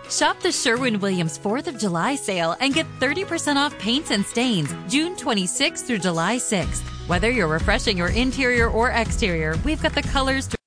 Shop the Sherwin-Williams 4th of July sale and get 30% off paints and stains June 26th through July 6th. Whether you're refreshing your interior or exterior, we've got the colors to